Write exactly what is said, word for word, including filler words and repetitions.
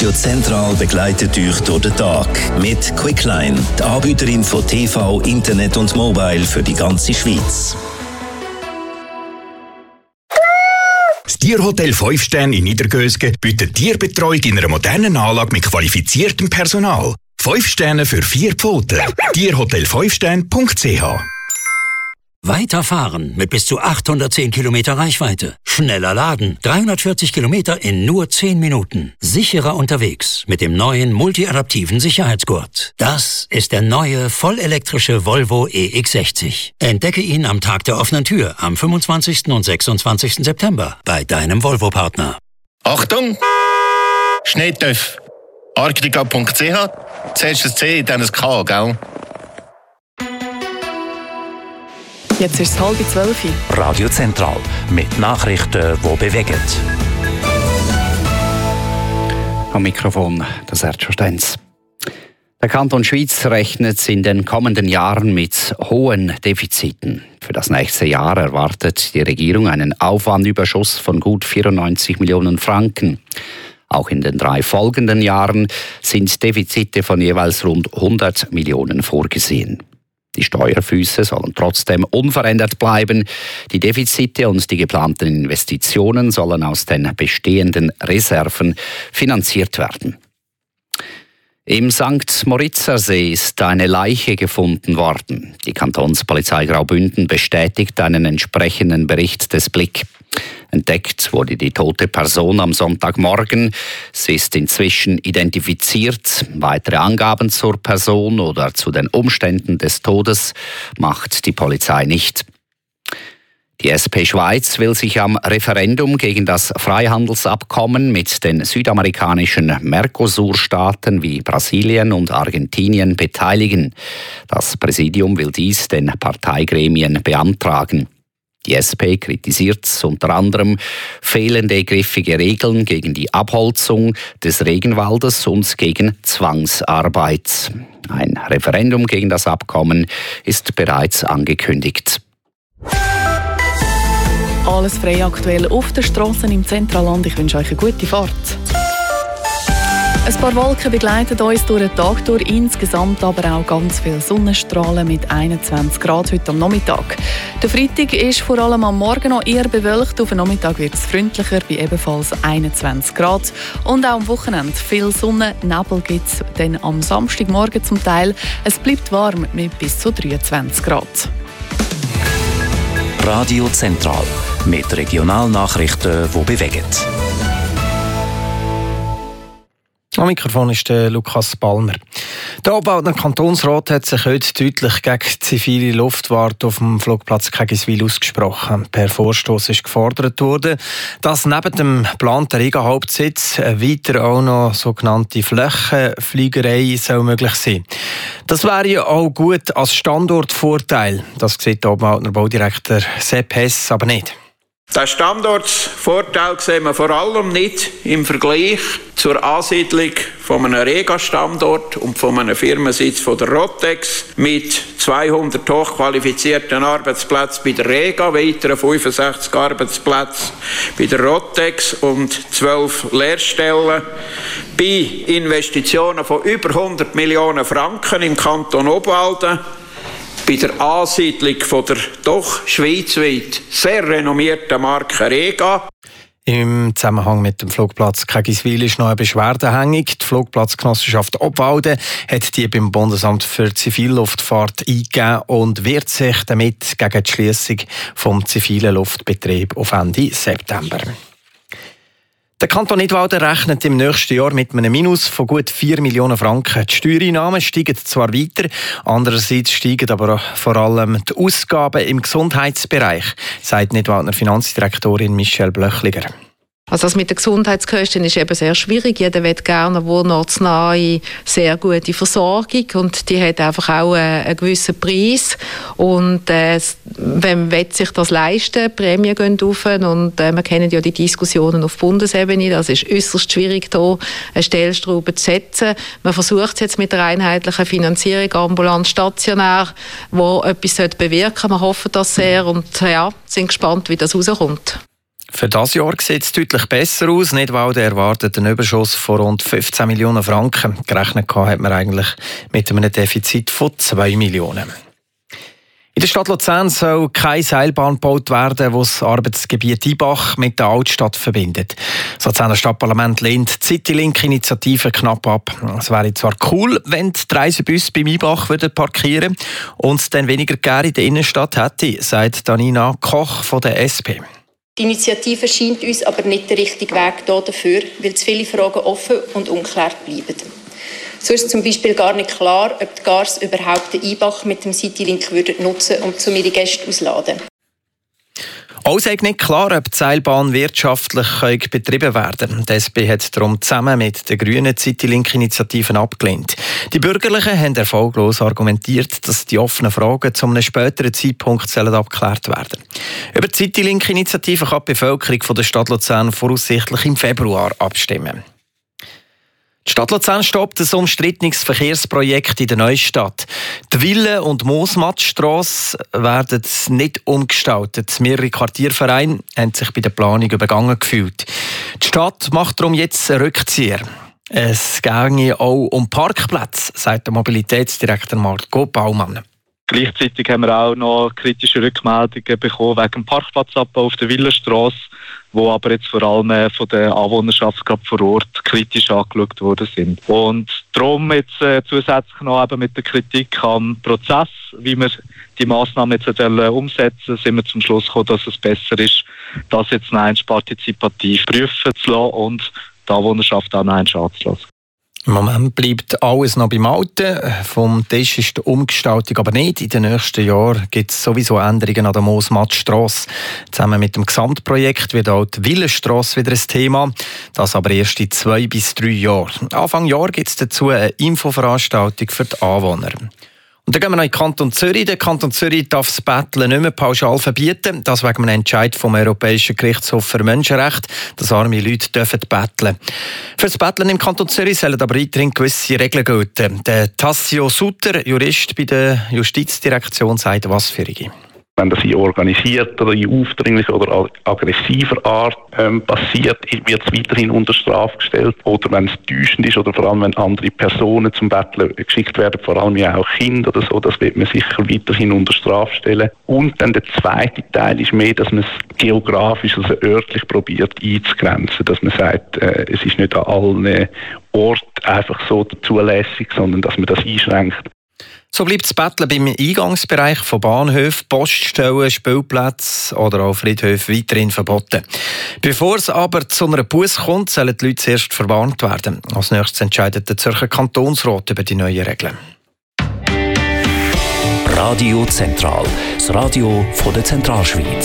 Radio Zentral begleitet euch durch den Tag mit Quickline, die Anbieterin von T V, Internet und Mobile für die ganze Schweiz. Das Tierhotel fünf Sterne in Niedergösgen bietet Tierbetreuung in einer modernen Anlage mit qualifiziertem Personal. fünf Sterne für vier Pfoten. tierhotel fünf sterne punkt c h. Weiterfahren mit bis zu achthundertzehn Kilometer Reichweite. Schneller laden. dreihundertvierzig Kilometer in nur zehn Minuten. Sicherer unterwegs mit dem neuen multiadaptiven Sicherheitsgurt. Das ist der neue vollelektrische Volvo E X sechzig. Entdecke ihn am Tag der offenen Tür am fünfundzwanzigsten und sechsundzwanzigsten September bei deinem Volvo-Partner. Achtung! Schneetöff. Arktika punkt c h. Zuerst ein C, dann ein K, gell? Jetzt ist es halb zwölf. Radio Zentral mit Nachrichten, die bewegen. Am Mikrofon der Sergio Stenz. Der Kanton Schwyz rechnet in den kommenden Jahren mit hohen Defiziten. Für das nächste Jahr erwartet die Regierung einen Aufwandüberschuss von gut vierundneunzig Millionen Franken. Auch in den drei folgenden Jahren sind Defizite von jeweils rund hundert Millionen vorgesehen. Die Steuerfüße sollen trotzdem unverändert bleiben. Die Defizite und die geplanten Investitionen sollen aus den bestehenden Reserven finanziert werden. Im Sankt Moritzer See ist eine Leiche gefunden worden. Die Kantonspolizei Graubünden bestätigt einen entsprechenden Bericht des Blick. Entdeckt wurde die tote Person am Sonntagmorgen. Sie ist inzwischen identifiziert. Weitere Angaben zur Person oder zu den Umständen des Todes macht die Polizei nicht. Die S P Schweiz will sich am Referendum gegen das Freihandelsabkommen mit den südamerikanischen Mercosur-Staaten wie Brasilien und Argentinien beteiligen. Das Präsidium will dies den Parteigremien beantragen. Die S P kritisiert unter anderem fehlende griffige Regeln gegen die Abholzung des Regenwaldes und gegen Zwangsarbeit. Ein Referendum gegen das Abkommen ist bereits angekündigt. Alles frei aktuell auf den Strassen im Zentralland. Ich wünsche euch eine gute Fahrt. Ein paar Wolken begleiten uns durch den Tag durch, insgesamt aber auch ganz viele Sonnenstrahlen mit einundzwanzig Grad heute am Nachmittag. Der Freitag ist vor allem am Morgen noch eher bewölkt, auf den Nachmittag wird es freundlicher bei ebenfalls einundzwanzig Grad. Und auch am Wochenende viel Sonne, Nebel gibt es dann am Samstagmorgen zum Teil. Es bleibt warm mit bis zu dreiundzwanzig Grad. Radio Zentral mit Regionalnachrichten, die bewegen. Am Mikrofon ist der Lukas Palmer. Der Obwaldner Kantonsrat hat sich heute deutlich gegen die zivile Luftfahrt auf dem Flugplatz Kegiswil ausgesprochen. Per Vorstoss ist gefordert worden, dass neben dem geplanten Rega-Hauptsitz weiter auch noch sogenannte Flächenfliegerei soll möglich sein. Das wäre ja auch gut als Standortvorteil. Das sieht der Obwaldner Baudirektor Sepp Hess aber nicht. Den Standortvorteil sehen wir vor allem nicht im Vergleich zur Ansiedlung von einem Rega-Standort und von einem Firmensitz von der Rotex mit zweihundert hochqualifizierten Arbeitsplätzen bei der Rega, weiteren fünfundsechzig Arbeitsplätzen bei der Rotex und zwölf Lehrstellen. Bei Investitionen von über hundert Millionen Franken im Kanton Obwalden. Bei der Ansiedlung von der doch schweizweit sehr renommierten Marke Rega. Im Zusammenhang mit dem Flugplatz Kegiswil ist noch eine Beschwerde hängig. Die Flugplatzgenossenschaft Obwalden hat die beim Bundesamt für Zivilluftfahrt eingegeben und wehrt sich damit gegen die Schliessung vom zivilen Luftbetrieb auf Ende September. Der Kanton Nidwalden rechnet im nächsten Jahr mit einem Minus von gut vier Millionen Franken. Die Steuereinnahmen steigen zwar weiter, andererseits steigen aber auch vor allem die Ausgaben im Gesundheitsbereich, sagt Nidwaldner Finanzdirektorin Michelle Blöchliger. Also das mit den Gesundheitskosten ist eben sehr schwierig. Jeder will gerne wohnortsnahe, sehr gute Versorgung und die hat einfach auch einen gewissen Preis. Und äh, wenn man sich das leisten will, Prämien gehen rauf und äh, wir kennen ja die Diskussionen auf Bundesebene, das ist äußerst schwierig, hier eine Stellschraube zu setzen. Man versucht es jetzt mit der einheitlichen Finanzierung ambulant stationär, wo etwas bewirken sollte. Wir hoffen das sehr und ja, sind gespannt, wie das rauskommt. Für dieses Jahr sieht es deutlich besser aus. Nidwalden erwartet einen Überschuss von rund fünfzehn Millionen Franken. Gerechnet hat man eigentlich mit einem Defizit von zwei Millionen. In der Stadt Luzern soll keine Seilbahn gebaut werden, die das Arbeitsgebiet Ibach mit der Altstadt verbindet. Das Luzerner Stadtparlament lehnt die Citylink-Initiative knapp ab. Es wäre zwar cool, wenn die Reisebusse beim Ibach parkieren würden und es dann weniger Gäste in der Innenstadt hätte, sagt Danina Koch von der S P. Die Initiative scheint uns aber nicht der richtige Weg dafür, weil zu viele Fragen offen und unklar bleiben. So ist zum Beispiel gar nicht klar, ob die Gars überhaupt den Ibach mit dem Citylink nutzen würden, um zu ihre Gäste auszuladen. Auch ist nicht klar, ob die Seilbahn wirtschaftlich betrieben werden kann. Die S P hat darum zusammen mit der grünen Citylink-Initiativen abgelehnt. Die Bürgerlichen haben erfolglos argumentiert, dass die offenen Fragen zu einem späteren Zeitpunkt abgeklärt werden sollen. Über die Citylink-Initiative kann die Bevölkerung der Stadt Luzern voraussichtlich im Februar abstimmen. Die Stadt Luzern stoppt ein umstrittenes Verkehrsprojekt in der Neustadt. Die Wille- und Moosmattstrasse werden nicht umgestaltet. Mehrere Quartiervereine haben sich bei der Planung übergangen gefühlt. Die Stadt macht darum jetzt einen Rückzieher. Es ginge auch um Parkplätze, sagt der Mobilitätsdirektor Marco Baumann. Gleichzeitig haben wir auch noch kritische Rückmeldungen bekommen wegen dem Parkplatzabbau auf der Willenstrasse, wo aber jetzt vor allem von der Anwohnerschaft gerade vor Ort kritisch angeschaut worden sind. Und darum jetzt äh, zusätzlich noch eben mit der Kritik am Prozess, wie wir die Massnahmen jetzt umsetzen, sind wir zum Schluss gekommen, dass es besser ist, das jetzt nein partizipativ prüfen zu lassen und die Anwohnerschaft auch nein anzulassen. Im Moment bleibt alles noch beim Alten. Vom Tisch ist die Umgestaltung aber nicht. In den nächsten Jahren gibt es sowieso Änderungen an der Moosmattstrasse. Zusammen mit dem Gesamtprojekt wird auch die Willenstrasse wieder ein Thema. Das aber erst in zwei bis drei Jahren. Anfang Jahr gibt es dazu eine Infoveranstaltung für die Anwohner. Und dann gehen wir noch in den Kanton Zürich. Der Kanton Zürich darf das Betteln nicht mehr pauschal verbieten. Das wegen einem Entscheid vom Europäischen Gerichtshof für Menschenrechte, dass arme Leute dürfen betteln. Für das Betteln im Kanton Zürich sollen aber weiterhin gewisse Regeln gelten. Der Tassio Sutter, Jurist bei der Justizdirektion, sagt, was für eine. Wenn das in organisierter, in aufdringlicher oder aggressiver Art ähm, passiert, wird es weiterhin unter Strafe gestellt. Oder wenn es täuschend ist oder vor allem wenn andere Personen zum Betteln geschickt werden, vor allem ja auch Kinder oder so, das wird man sicher weiterhin unter Strafe stellen. Und dann der zweite Teil ist mehr, dass man es geografisch, also örtlich probiert einzugrenzen, dass man sagt, äh, es ist nicht an allen Orten einfach so zulässig, sondern dass man das einschränkt. So bleibt das Betteln beim Eingangsbereich von Bahnhöfen, Poststellen, Spielplätzen oder auch Friedhöfen weiterhin verboten. Bevor es aber zu einer Busse kommt, sollen die Leute zuerst verwarnt werden. Als nächstes entscheidet der Zürcher Kantonsrat über die neuen Regeln. Radio Zentral, das Radio von der Zentralschweiz.